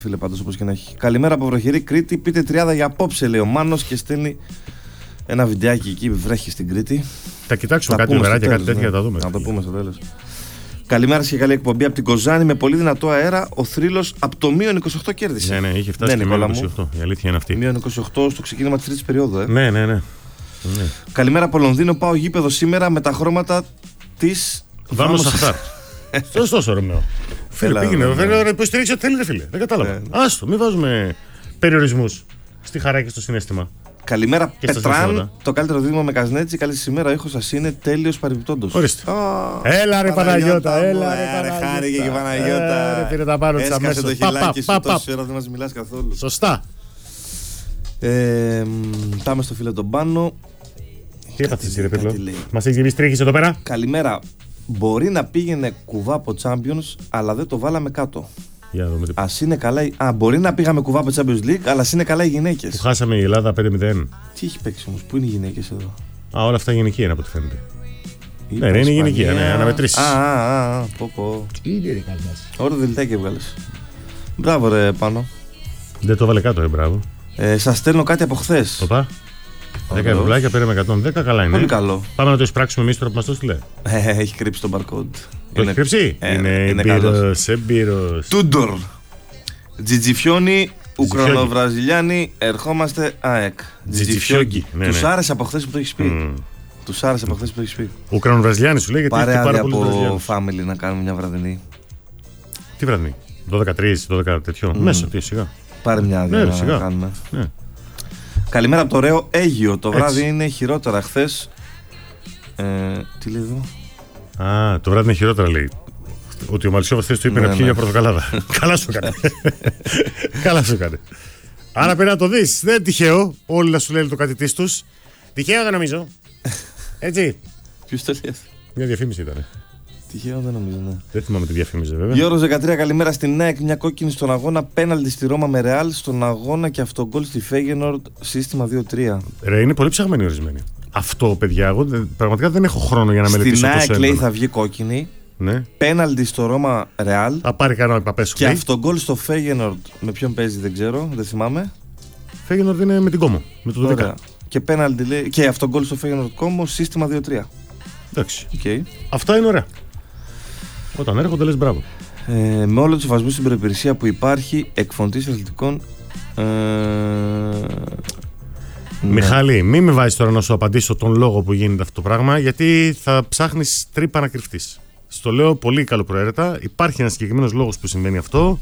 Φίλε, πάντως όπως και να έχει. Καλημέρα από βροχερή Κρήτη. Πείτε τριάδα για απόψε, λέει ο Μάνος και στέλνει ένα βιντεάκι εκεί που βρέχει στην Κρήτη. Θα κοιτάξουμε κάτι νεράκια, κάτι τέτοια, θα τα δούμε. Να το πούμε στο τέλος. Καλημέρα και καλή εκπομπή από την Κοζάνη με πολύ δυνατό αέρα. Ο θρύλος από το μείον 28 κέρδισε. Ναι, είχε φτάσει και μείον 28. Η αλήθεια είναι αυτή. Μείον 28 στο ξεκίνημα της τρίτης περίοδου. Ναι. Καλημέρα από Λονδίνο. Πάω γήπεδο σήμερα με τα χρώματα της. Βάμος Σαχτάρ. Σωστό, Ρωμαίο. Φίλε, πήγαινε. Να υποστηρίξει ό,τι θέλετε, φίλε. Δεν κατάλαβα. Άστο, μην βάζουμε περιορισμούς στη χαρά και στο συναίσθημα. Καλημέρα, Πετράν. Το καλύτερο δίδυμο με Καζνέτσι. Καλή σήμερα. Ο ήχος σας είναι τέλειος παρεμπιπτόντος. Ορίστε. Έλα ρε Παναγιώτα, έλα ρε Παναγιώτα. Χάρηκε και Παναγιώτα. Πήρε τα πάνω της αμέσως. Έσκασε το χιλάκι σου τόση ώρα, δεν μας μιλάς καθόλου. Σωστά. Πάμε στο φίλο τον Πάνο. Τι έπαθες εσύ ρε Πέτρο. Μας έχεις γυρίσει τρίχης εδώ πέρα. Καλημέρα. Μπορεί να πήγαινε κουβά από Champions, αλλά δεν το βάλαμε κάτω. Για να δούμε τι. Ας είναι καλά. Μπορεί να πήγαμε κουβά από Champions League, αλλά ας είναι καλά οι γυναίκες. Που χάσαμε η Ελλάδα 5-0. Τι έχει παίξει όμως, πού είναι οι γυναίκες εδώ. Όλα αυτά γυναικεία είναι από ό,τι φαίνεται. Ναι, είναι γυναικεία, ναι, αναμετρήσεις. Πω. Τι είναι ρε καλιάς. Ωραία δηλητάκι έβγαλες. Μπράβο ρε Πάνο. Δεν το βάλε κάτω, μπράβο. Σας στέλνω κάτι από χθες. Οπα. 10 ευρουλάκια, πήραμε 110, καλά είναι. Πολύ καλό. Πάμε να το εισπράξουμε εμείς τώρα που μας το στείλε. Έχει κρύψει το barcode. Το έχει κρύψει. Είναι εμπειρος. Τούντορ. Τζιτζιφιόνι, Ουκρανοβραζιλιάνοι, ερχόμαστε ΑΕΚ. Τζιτζιφιόγκι. Τους άρεσε από χθες που το έχεις πει. Τους άρεσε από χθες που το έχεις πει. Ουκρανοβραζιλιάνοι σου λέει γιατί πάρε έχει πάρα άδεια πολλούς από Βραζιλιάνους. family να κάνουμε μια βραδινή. Τι βραδινή. 12-3, τέτοιο. Μέσα, τι σιγά. Πάρε μια άδεια να κάνουμε. Ναι. Καλημέρα από το ωραίο Αίγυο. Το βράδυ είναι χειρότερα χθες. Τι λέει εδώ. Το βράδυ είναι χειρότερα λέει. Ότι ο Μαλισσόβας θες του είπε να πιει μια πορτοκαλάδα. Καλά σου έκανε. Καλά σου έκανε. Άρα πρέπει να το δεις. Δεν είναι τυχαίο. Όλοι να σου λένε το κάτι τους. Τυχαίο δεν νομίζω. Έτσι. Ποιος το λέει. Μια διαφήμιση ήταν. Τυχαίο δεν νομίζω, ναι. Δεν θυμάμαι τη διαφήμιση βέβαια. Γιώργος 13, καλημέρα στην ΑΕΚ. Μια κόκκινη στον αγώνα. Πέναλτι στη Ρώμα με Ρεάλ. Στον αγώνα και αυτογκόλ στη Φέγενορντ. Σύστημα 2-3. Ρε, είναι πολύ ψαγμένοι ορισμένοι. Αυτό, παιδιά, εγώ πραγματικά δεν έχω χρόνο για να μελετήσω το Στην ΑΕΚ λέει θα βγει κόκκινη. Ναι. Πέναλτι στο Ρώμα Ρεάλ. Θα πάρει κανένα παπέσου. Και αυτογκόλ στο Φέγενορντ. Με ποιον παίζει δεν ξέρω, δεν θυμάμαι. Φέγενορντ είναι με την Κόμο. Με το 12. Και πέναλτι λέει. Και αυτογκόλ στο Φέγενορντ Κόμο. Σύστημα 2-3. Εντάξει. Okay. Αυτά είναι ωραία. Όταν έρχονται λες μπράβο. Με όλο το σεβασμό στην προπηρεσία που υπάρχει, εκφωνητής αθλητικών. Μιχάλη, μην με βάζεις τώρα να σου απαντήσω τον λόγο που γίνεται αυτό το πράγμα, γιατί θα ψάχνεις τρύπα να κρυφτείς. Στο λέω πολύ καλοπροαίρετα. Υπάρχει ένας συγκεκριμένος λόγος που συμβαίνει αυτό.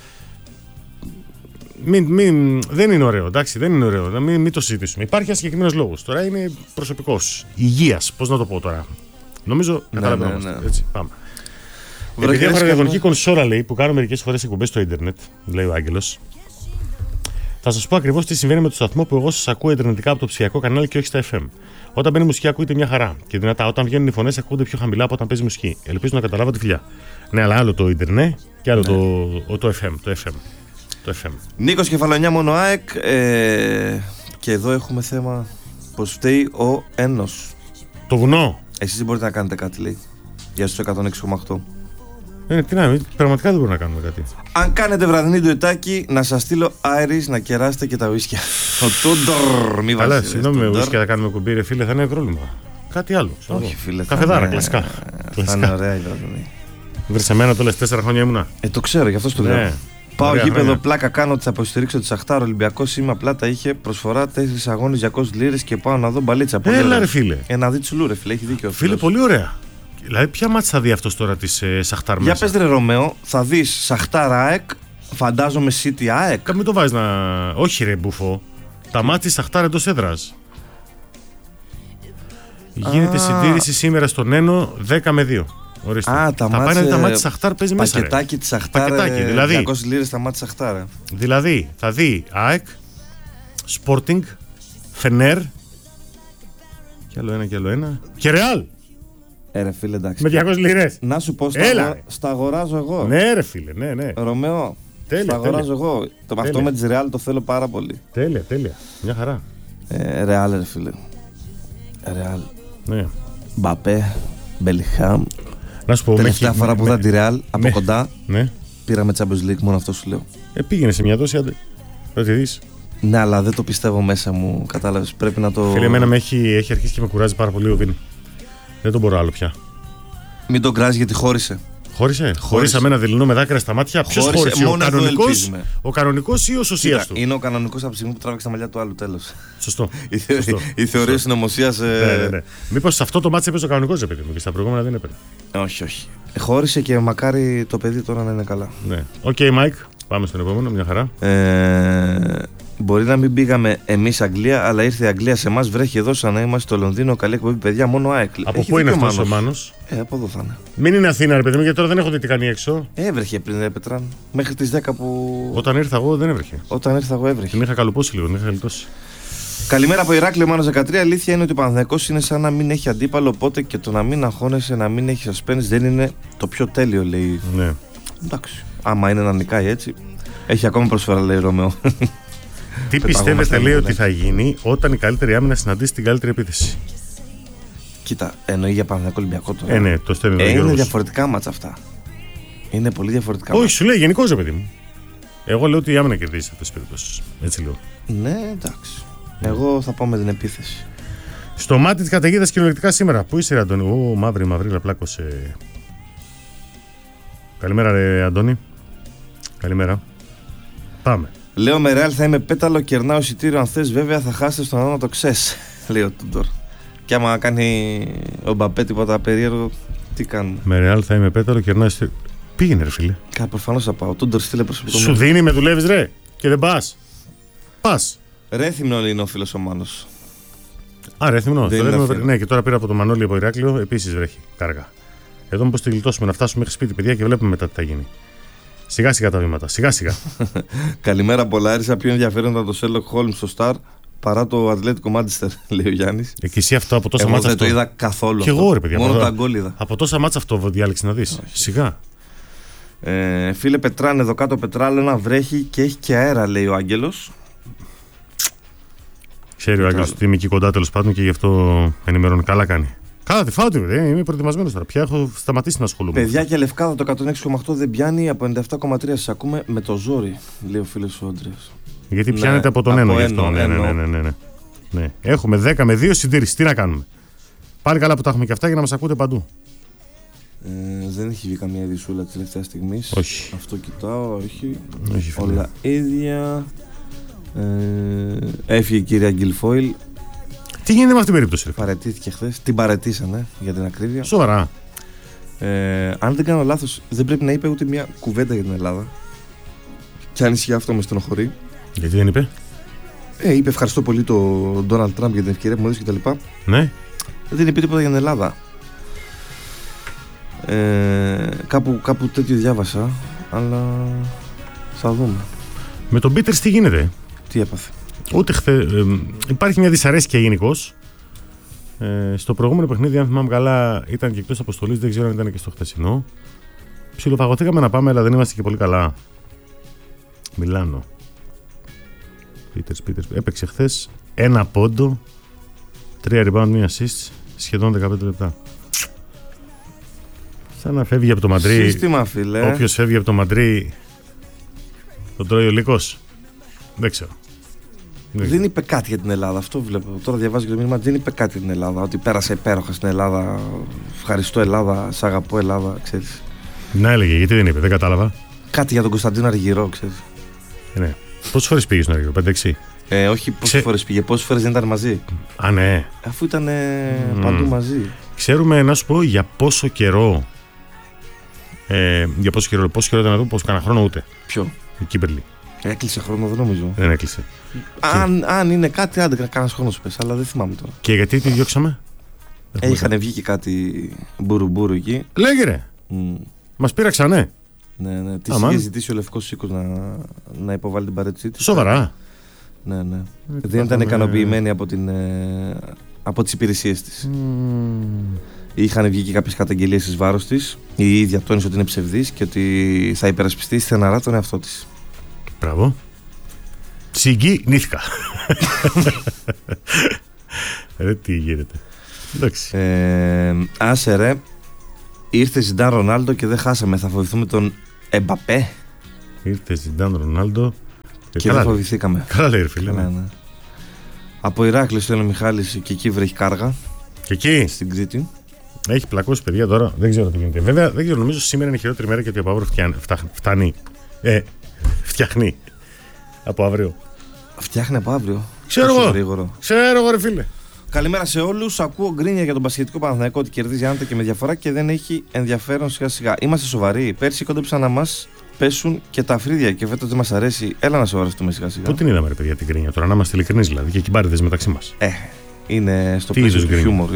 Δεν είναι ωραίο, εντάξει, δεν είναι ωραίο. Μην το συζητήσουμε. Υπάρχει ένας συγκεκριμένος λόγος. Τώρα είναι προσωπικός. Υγείας, πώς να το πω τώρα. Νομίζω καταλαβαίνουμε. Ναι. Έτσι, πάμε. Επειδή έχω ραδιοφωνική κονσόλα, λέει, που κάνω μερικές φορές εκπομπές στο ίντερνετ, λέει ο Άγγελος, θα σας πω ακριβώς τι συμβαίνει με το σταθμό που εγώ σας ακούω ιντερνετικά από το ψηφιακό κανάλι και όχι στα FM. Όταν μπαίνει μουσική, ακούγεται μια χαρά. Και δυνατά, όταν βγαίνουν οι φωνές, ακούγονται πιο χαμηλά από όταν παίζει μουσική. Ελπίζω να καταλάβατε, φιλιά. Ναι, αλλά άλλο το ίντερνετ και άλλο το FM. Νίκος Κεφαλονιά, μόνο ΑΕΚ. Και εδώ έχουμε θέμα πως φταίει ο Ένος. Το βουνό. Εσείς δεν μπορείτε να κάνετε κάτι, λέει, για στους 106,8. Τι να, πραγματικά δεν μπορούμε να κάνουμε κάτι. Αν κάνετε βραδινή ντουετάκι, να σας στείλω Iris να κεράσετε και τα ουίσκια. Ο Τούντορ, μη βάζετε. Καλά, συγγνώμη, με ουίσκια θα κάνουμε κουμπί, ρε φίλε, θα είναι πρόβλημα. Κάτι άλλο. Όχι, φίλε. Καφεδάρα, κλασικά. Θα είναι ωραία η βραδινή. Βρες εμένα το λες 4 χρόνια ήμουνα. Το ξέρω, γι' αυτό το λέω. Πάω γήπεδο, πλάκα κάνω ότι θα υποστηρίξω τη Σαχτάρ. Ολυμπιακός είμαι, απλά τα είχε προσφορά 4 αγώνες 200 λίρες και πάω να δω μπαλίτσα. Έλα, ρε φίλε. Ένα δίτσουλου, ρε φίλε, έχει δίκιο. Φίλε, πολύ ωραία. Δηλαδή, ποια μάτσα θα δει αυτό τώρα τη Σαχτάρ μέσα. Για πες ρε Ρωμαίο, θα δεις Σαχτάρ ΑΕΚ, φαντάζομαι City ΑΕΚ. Μην το βάζεις να. Όχι, ρε Μπουφό. Τα μάτια της Σαχτάρ εντός έδρας. Γίνεται συντήρηση σήμερα στον Ένο 10 με 2. Ορίστε. Τα πάνε τα μάτια της Σαχτάρ παίζει μέσα. Πακετάκι της Σαχτάρ. Δηλαδή, 200 λίρες τα μάτια της Σαχτάρ. Δηλαδή, θα δει ΑΕΚ, Sporting, Φενέρ. Και άλλο ένα. Και Ρεάλ. Ρε φίλε, εντάξει. Με 200 λίρες. Να σου πω, στα αγοράζω εγώ. Ναι, ρε φίλε, ναι. Ρωμαίο, στα αγοράζω εγώ. Αυτό με τις Ρεάλ το θέλω πάρα πολύ. Τέλεια. Μια χαρά. Ρεάλ, ρε φίλε. Ρεάλ. Ναι. Μπαπέ, Μπελιχάμ. Να σου πω, τελευταία φορά που είδα τη Ρεάλ από κοντά. Ναι. πήραμε Champions League, μόνο αυτό σου λέω. Πήγαινε σε μια δόση, άντε. Θα τη δεις. Ναι, αλλά δεν το πιστεύω μέσα μου, κατάλαβες. Πρέπει να το. Φίλε, εμένα έχει αρχίσει και με κουράζει πάρα πολύ ο Βίνι. Δεν τον μπορώ άλλο πια. Μην τον κράζει γιατί χώρισε. Χώρισε ένα δειλινό με δάκρυα στα μάτια. Ποιος χώρισε, ο κανονικός ή ο σωσίας του? Είναι ο κανονικός από τη στιγμή που τράβηξε τα μαλλιά του άλλου, τέλος. Σωστό. Η θεωρία συνωμοσίας. Ναι. Μήπως σε αυτό το μάτι έπαιζε ο κανονικός, παιδί μου, και στα προηγούμενα δεν έπαιρνε? Όχι. Χώρισε και μακάρι το παιδί τώρα να είναι καλά. Ναι. Οκ, Μάικ, πάμε στον επόμενο, μια χαρά. Μπορεί να μην πήγαμε εμείς Αγγλία, αλλά ήρθε η Αγγλία σε εμάς. Βρέχει εδώ σαν να είμαστε στο Λονδίνο. Καλή εκπομπή, παιδιά. Μόνο ΑΕΚ. Από πού είναι αυτός ο Μάνος? Από εδώ θα είναι. Μην είναι Αθήνα, ρε παιδί μου, γιατί τώρα δεν έχω δει τι κάνει έξω. Έβρεχε πριν, ρε Πετράν. Μέχρι τις 10 που. Όταν ήρθα εγώ δεν έβρεχε. Όταν ήρθα εγώ έβρεχε. Την είχα καλουπώσει λίγο, την είχα γλιτώσει. Καλημέρα από Ηράκλειο, Μάνος 13. Αλήθεια είναι ότι ο Παναθηναϊκός είναι σαν να μην έχει αντίπαλο. Οπότε και το να μην αγχώνεσαι, να μην έχει suspense δεν είναι το πιο τέλειο, λέει. Ναι. Εντάξει. Άμα είναι να νικάει έτσι. Έχει ακόμα προσφορά, λέει Ρωμαίο. Τι πιστεύετε, λέει, ότι θα γίνει όταν η καλύτερη άμυνα συναντήσει την καλύτερη επίθεση? Κοίτα, εννοεί για Παναθηναϊκό Ολυμπιακό τώρα. Ναι, το στέλνει ο Είναι διαφορετικά μάτσα αυτά. Είναι πολύ διαφορετικά. Όχι, σου λέει γενικώς, ρε παιδί μου. Εγώ λέω ότι η άμυνα κερδίζει σε αυτές τις περιπτώσεις. Έτσι λέω. Ναι, εντάξει. Εγώ θα πάω με την επίθεση. Στο μάτι της καταιγίδας κυριολεκτικά σήμερα. Πού είσαι, ρε Αντώνη? Μαύρη, πλάκωσε. Καλημέρα, ρε Αντώνη. Καλημέρα. Πάμε. Λέω με Ρεάλ θα είμαι πέταλο, κερνάω εισιτήριο. Αν θες, βέβαια θα χάσετε στον αγώνα, το ξέρεις, λέει ο Τούντορ. Και άμα κάνει ο Μπαπέ τίποτα περίεργο, τι κάνουμε? Με Ρεάλ θα είμαι πέταλο, κερνάω εισιτήριο. Πήγαινε, ρε φίλε. Προφανώς θα πάω. Ο Τούντορ στείλε προσωπικό. Σου δίνει, με δουλεύεις, ρε, και δεν πας. Πας. Ρέθυμνο είναι ο φίλος ο Μάνος. Ρέθυμνο. Ναι, και τώρα πήρα από το Μανώλη από Ηράκλειο, επίσης βρέχει κάργα. Εδώ μήπως τη γλιτώσουμε να φτάσουμε μέχρι σπίτι, παιδιά, και βλέπουμε μετά τι θα γίνει. Σιγά σιγά τα βήματα, σιγά σιγά. Καλημέρα από Λάρισα. Πιο ενδιαφέροντα το Sherlock Holmes στο Star παρά το Ατλέτικο Μάντσεστερ, λέει ο Γιάννης. Και εσύ αυτό από τόσα μάτσα. Δεν το είδα καθόλου. Και εγώ, ρε παιδιά. Μόνο τα γκολ είδα. Από τόσα μάτσα αυτό διάλεξε να δεις. Σιγά. Φίλε Πετράν, εδώ κάτω Πετράλο να βρέχει και έχει και αέρα, λέει ο Άγγελος. Ξέρει ο Άγγελος ότι είμαι εκεί κοντά, τέλος πάντων, και γι' αυτό ενημερώνει. Καλά κάνει. Καλά, τη φάω, είμαι προετοιμασμένος τώρα. Πια έχω σταματήσει να ασχολούμαι. Παιδιά και Λευκάδα το 106,8 δεν πιάνει, από 97,3 σας ακούμε με το ζόρι, λέει ο φίλος ο Άντρεας. Γιατί πιάνεται από τον Ένο γι' αυτό. Ναι. Έχουμε 10 με 2 συντήρηση. Τι να κάνουμε? Πάλι καλά που τα έχουμε και αυτά για να μας ακούτε παντού. Δεν έχει βγει καμία ειδισούλα τη τελευταία στιγμή. Όχι. Αυτό κοιτάω, όχι. Φίλε. Όλα ίδια. Έφυγε η κυρία Γκιλφόιλ. Τι γίνεται με αυτή την περίπτωση? Παραιτήθηκε χθες. Την παραιτήσανε για την ακρίβεια. Σοβαρά. Αν δεν κάνω λάθος, δεν πρέπει να είπε ούτε μια κουβέντα για την Ελλάδα. Και αν ισχύει αυτό με στενοχωρεί. Γιατί δεν είπε? Είπε ευχαριστώ πολύ τον Ντόναλντ Τραμπ για την ευκαιρία που μου έδωσε κτλ. Ναι. Δεν είπε τίποτα για την Ελλάδα. Κάπου τέτοιο διάβασα. Αλλά θα δούμε. Με τον Πίτερς τι γίνεται? Τι έπαθε? Ούτε υπάρχει μια δυσαρέσκεια γενικώς. Στο προηγούμενο παιχνίδι, αν θυμάμαι καλά, ήταν και εκτός αποστολής. Δεν ξέρω αν ήταν και στο χθεσινό. Ψιλοφαγωθήκαμε να πάμε, αλλά δεν είμαστε και πολύ καλά. Μιλάνο. Πίτερς. Έπαιξε χθες 1 πόντο, 3 rebound, 1 assist, σχεδόν 15 λεπτά. Σαν να φεύγει από το Μαντρί. Σύστημα, φίλε. Όποιος φεύγει από το Μαντρί τον τρώει ο λύκος. Δεν ξέρω. Δεν είπε κάτι για την Ελλάδα. Αυτό βλέπω. Τώρα διαβάζω και το μήνυμα. Δεν είπε κάτι για την Ελλάδα. Ότι πέρασε υπέροχα στην Ελλάδα. Ευχαριστώ Ελλάδα. Σ' αγαπώ Ελλάδα. Ξέρεις. Να έλεγε, γιατί δεν είπε, δεν κατάλαβα. Κάτι για τον Κωνσταντίνο Αργυρό, ξέρεις. Ναι. Πόσες φορές πήγε στον Αργυρό? 5-6? Όχι πόσες φορές πήγε. Πόσες φορές δεν ήταν μαζί? Ναι. Αφού ήταν παντού μαζί. Ξέρουμε, να σου πω, για πόσο καιρό. Πόσο καιρό ήταν εδώ, πόσο κάνα χρόνο ούτε. Ποιο? Η Κίμπερλι. Έκλεισε χρόνο, δεν νομίζω. Δεν έκλεισε. Αν είναι κάτι, άντε κανένα χρόνο σου πες, αλλά δεν θυμάμαι τώρα. Και γιατί τη διώξαμε? Είχαν βγει και κάτι μπουρουμπουρου εκεί. Λέγε ρε. Μας πήραξανε. Ναι. Της είχε ζητήσει ο Λευκός Οίκος να υποβάλει την παρέτησή της. Σοβαρά? Ναι. Δεν ήταν ικανοποιημένη από τις υπηρεσίες της. Είχαν βγει και κάποιες καταγγελίες εις βάρος της. Η ίδια τόνισε ότι είναι ψευδής και ότι θα υπερασπιστεί στεναρά τον εαυτό της. Μπράβο. Συγκινήθηκα. Τι γίνεται? Εντάξει. Άσε ρε. Ήρθε Ζιντάν Ρονάλντο και δεν χάσαμε. Θα φοβηθούμε τον Εμπαπέ. Ήρθε Ζιντάν Ρονάλντο. Και δεν φοβηθήκαμε. Καλά λέει, φίλε. Ναι. Από Ηράκλειο στέλνει ο Μιχάλης και εκεί βρέχει κάργα. Και εκεί. Στην Κρήτη. Έχει πλακώσει, παιδιά, τώρα. Δεν ξέρω τι γίνεται. Βέβαια, δεν ξέρω, νομίζω σήμερα είναι η χειρότερη μέρα γιατί από αύριο φτιάχνει. Από αύριο. Φτιάχνει από αύριο. Ξέρω εγώ, ρε φίλε. Καλημέρα σε όλους. Ακούω γκρίνια για τον Πασχετικό Παναθηναϊκό ότι κερδίζει άνετα και με διαφορά και δεν έχει ενδιαφέρον σιγά-σιγά. Είμαστε σοβαροί. Πέρσι κόντεψαν να μας πέσουν και τα φρύδια και φέτος δεν μας αρέσει. Έλα να σοβαρευτούμε σιγά-σιγά. Πού την είδαμε, ρε παιδιά, την γκρίνια τώρα, να είμαστε ειλικρινείς δηλαδή και κυμπάριδες μεταξύ μας. Είναι στο πλαίσιο του χιούμορ.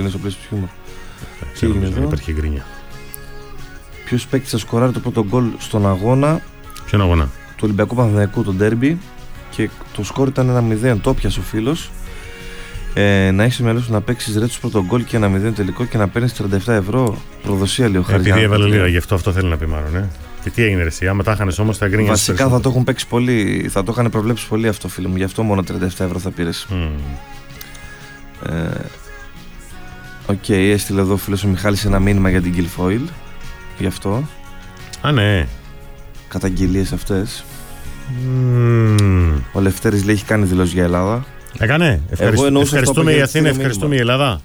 Δεν υπάρχει γκρίνια. Ποιος παίκτης θα σκοράρει το πρώτο γκολ στον αγώνα? Ποιον αγώνα? Του Ολυμπιακού Παναθηναϊκού, το ντέρμπι. Και το σκορ ήταν 1-0. Το πιασε ο φίλος. Να έχεις μυαλό σου να παίξεις ρέτσους πρώτο γκολ και 1-0 τελικό και να παίρνεις 37 ευρώ. Προδοσία, λέει ο Χάρης. Επειδή έβαλε λίγα, γι' αυτό θέλει να πει μάλλον. Και τι έγινε, ρε εσύ, άμα τα είχαν όμως τα γκρίνια. Βασικά θα το έχουν παίξει πολύ, θα το είχαν προβλέψει πολύ αυτό, φίλε μου. Γι' αυτό μόνο 37 ευρώ θα πήρες. Οκ, έστειλε εδώ ο φίλος ο Μιχάλης ένα μήνυμα για την Guilfoyle. Γι' αυτό. Α, ναι. Καταγγελίες αυτές. Ο Λευτέρης λέει έχει κάνει δηλώσεις για Ελλάδα. Έκανε. Ευχαριστούμε η Αθήνα, ευχαριστούμε η Ελλάδα.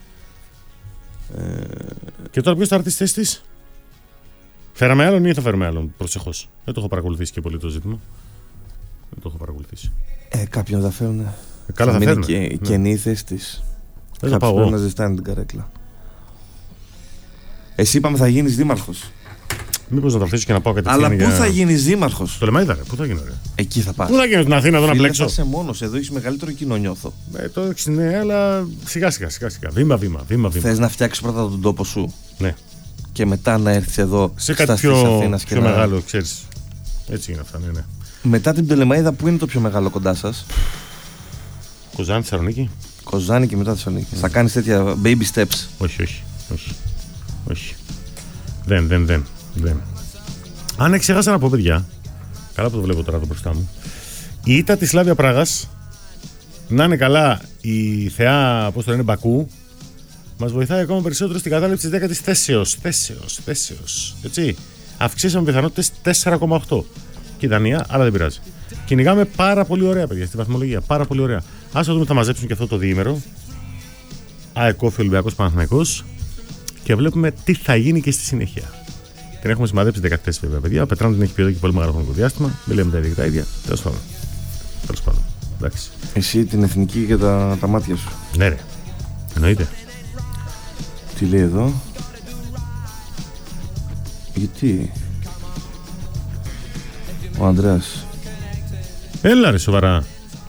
Και τώρα ποιος θα έρθει στη θέση της? Φέραμε άλλον ή θα φέρουμε άλλον? Προσεχώς. Δεν το έχω παρακολουθήσει και πολύ το ζήτημα. Δεν το έχω παρακολουθήσει. Κάποιον θα φέρουν. Καλά θα φέρουν. Και καινή η θέση της. Κάποιος πρέπει να ζεστάνει την καρέκλα. Εσύ είπαμε θα γίνεις δήμαρχος. Μήπως να το αφήσω και να πάω κατευθείαν? Αλλά πού θα γίνεις δήμαρχος? Το Λεμαΐδα, πού θα γίνω, ρε? Εκεί θα πας. Πού θα γίνω, στην Αθήνα εδώ να μπλέξω? Θα είσαι μόνος, εδώ έχεις μεγαλύτερο κοινό, νιώθω. Το έχεις, ναι, αλλά σιγά σιγά. Βήμα. Θες να φτιάξεις πρώτα τον τόπο σου? Ναι. Και μετά να έρθεις εδώ σε κάτι πιο μεγάλο, ξέρεις. Έτσι είναι αυτά, ναι. Μετά την Πτολεμαΐδα, πού είναι το πιο μεγάλο κοντά σας? Κοζάνη, Θεσσαλονίκη. Κοζάνη και μετά Θεσσαλονίκη. Θα κάνεις τέτοια baby steps? Όχι. Δεν. Αν ξέχασα να πω, παιδιά, καλά που το βλέπω τώρα το μπροστά μου, η ήττα της Σλάβια Πράγας, να είναι καλά η θεά, πώς το λένε, Μπακού, μας βοηθάει ακόμα περισσότερο στην κατάληψη της 10ης θέσεως. Έτσι. Αυξήσαμε πιθανότητες 4,8. Και η Δανία, αλλά δεν πειράζει. Κυνηγάμε πάρα πολύ ωραία, παιδιά, στη βαθμολογία. Πάρα πολύ ωραία. Ας δούμε, θα μαζέψουν και αυτό το διήμερο. ΑΕΚ Όφη Ολυμπιακός Παναθηναϊκός. Και βλέπουμε τι θα γίνει και στη συνέχεια. Την έχουμε σημαδέψει 14 βέβαια, παιδιά. Ο Πετράνο την έχει πει εδώ και πολύ μεγάλο χρονικό διάστημα. Δεν λέμε τα ίδια και τα ίδια. Τέλος πάντων. Εντάξει. Εσύ την εθνική και τα μάτια σου. Ναι, ρε. Εννοείται. Τι λέει εδώ? Γιατί? Ο Ανδρέας. Έλα ρε, σοβαρά.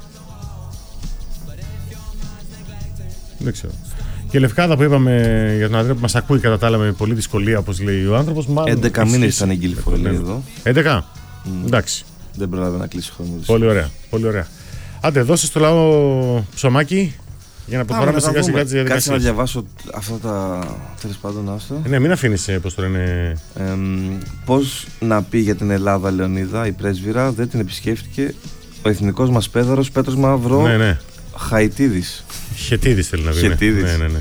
Δεν ξέρω. Και η Λευκάδα που είπαμε για τον Ανδρέα που μας ακούει κατά τα άλλα με πολύ δυσκολία, όπως λέει ο άνθρωπος. 11 μήνες ήταν η Guilfoyle εδώ. 11. Εντάξει. Δεν πρόλαβε να κλείσει χρόνο. Πολύ ωραία. Άντε, δώσε στο λαό ψωμάκι για να προχωράμε σιγά σιγά τις διαδικασίες. Κάτσε να διαβάσω αυτά τα. Τέλος πάντων, άστο. Ναι, μην αφήνεις, πώς το λένε. Πώς να πει για την Ελλάδα, Λεωνίδα, η πρέσβυρα δεν την επισκέφτηκε ο εθνικός μας πέδαρος Πέτρος Μαύρο. Ναι. Χαϊτίδης. Χετίδης θέλει να πει. Χετίδης. Ναι.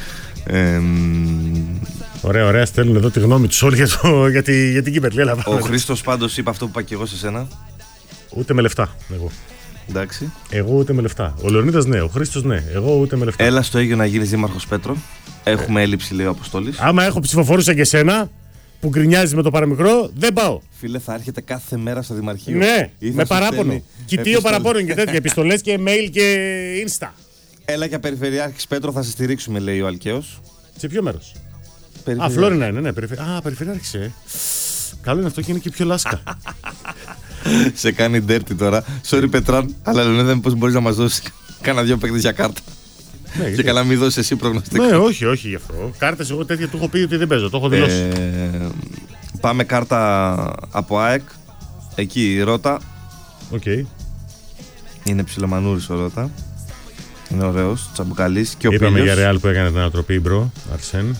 Ωραία, στέλνουν εδώ τη γνώμη τους όλοι για την Κύπερλη. Ο Χρήστος πάντως είπε αυτό που είπα και εγώ σε σένα. Ούτε με λεφτά, εγώ. Εντάξει. Εγώ ούτε με λεφτά. Ο Λεωνίδας ναι, ο Χρήστος ναι. Εγώ ούτε με λεφτά. Έλα στο Αίγιο να γίνεις δήμαρχος, Πέτρο. Έχουμε έλλειψη, λέει ο Αποστόλης. Άμα έχω ψηφοφόρους σαν και σένα που γκρινιάζεις με το παραμικρό, δεν πάω. Φίλε, θα έρχεται κάθε μέρα στο Δημαρχείο. Ναι, με παράπονο. Κοιτίο παραπώνων και τέτοια. Επιστολές και mail και insta. Έλα για Περιφερειάρχης, Πέτρο, θα σε στηρίξουμε, λέει ο Αλκαίος. Σε ποιο μέρος? Φλόρινα είναι, ναι. Περιφερειάρχης. Καλό είναι αυτό και είναι και πιο λάσκα. Σε κάνει dirty τώρα. Sorry, Πετράν, αλλά λένε πώς μπορείς να μας δώσεις κάνα δυο παίκτες για κάρτα. Ναι, και καλά, μην δώσεις εσύ προγνωστικά. Ναι, όχι γι' αυτό. Κάρτες, εγώ τέτοια του έχω πει ότι δεν παίζω. Το έχω δηλώσει. Πάμε κάρτα από ΑΕΚ. Εκεί, Ρώτα. Okay. Είναι ψιλομανούρης ο Ρώτα. Είναι ωραίος, τσαμπουκαλής. Και ο είπαμε Πίλιος. για Real που έκανε την ανατροπή, μπρο. Αρσέν.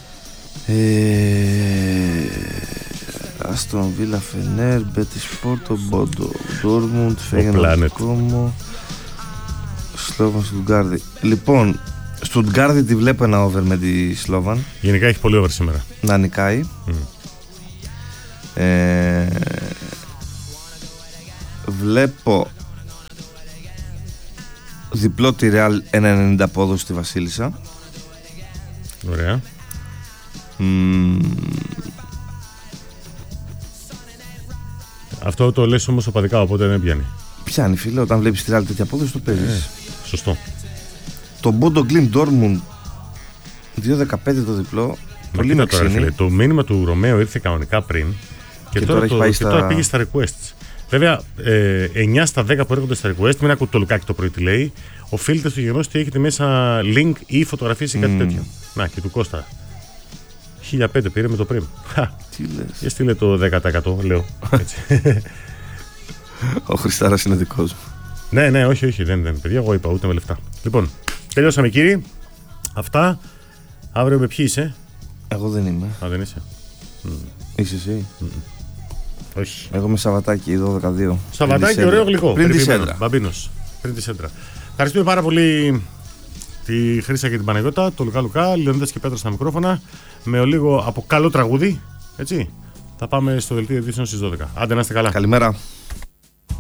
Αστον Βίλα, Φενέρ, Μπέτις Πόρτο, Μπόντο, Ντόρμουντ, Φέγγεν, Κόμο, Σλόβαν, Στουτγκάρδη. Λοιπόν, Στουτγκάρδη τη βλέπω ένα over με τη Σλόβαν. Γενικά έχει πολύ over σήμερα. Να νικάει. Βλέπω διπλό τη Real 1.90 απόδοση στη Βασίλισσα. Ωραία. Αυτό το λες όμως οπαδικά, οπότε δεν πιάνει. Πιάνει, φίλε, όταν βλέπεις τη Real τέτοια απόδοση το παίζεις. Σωστό. Το Bodo Glimt Dortmund 2.15 το διπλό. Πολύ με ξύνει. Το μήνυμα του Ρωμαίου ήρθε κανονικά πριν και τώρα πήγε στα requests. Βέβαια, 9 στα 10 που έρχονται στα request, μην ακούτε το Λουκάκι το πρωί τι λέει, οφείλεται στο γεγονός ότι έχετε μέσα link ή φωτογραφίες ή κάτι τέτοιο. Να, και του Κώστα. 1.005 πήρε με το πριν. Τι λες. Και στείλε το 10%, λέω. Ο Χριστάρας είναι δικός μου. Ναι, όχι, δεν. Παιδιά, εγώ είπα ούτε με λεφτά. Λοιπόν, τελειώσαμε κύριοι. Αυτά. Αύριο με ποιοι είσαι? Εγώ δεν είμαι. Α, δεν είσαι. Είσαι εσύ? Όχι. Εγώ είμαι Σαββατάκι 12-2. Σαββατάκι, ωραίο γλυκό. Πριν τη Σέντρα. Μπαμπίνος. Πριν τη Σέντρα. Ευχαριστούμε πάρα πολύ τη Χρύσα και την Παναγιώτα, το Λουκά, Λεωνίδας και Πέτρο στα μικρόφωνα. Με λίγο από καλό τραγούδι. Έτσι. Θα πάμε στο δελτίο ειδήσεων στις 12. Άντε να είστε καλά. Καλημέρα.